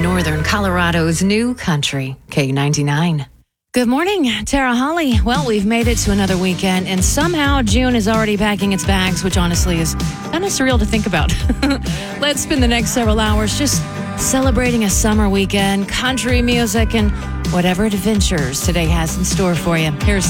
Northern Colorado's new country, K99. Good morning, Tara Holly. Well, we've made it to another weekend, and somehow June is already packing its bags, which honestly is kind of surreal to think about. Let's spend the next several hours just celebrating a summer weekend, country music, and whatever adventures today has in store for you. Here's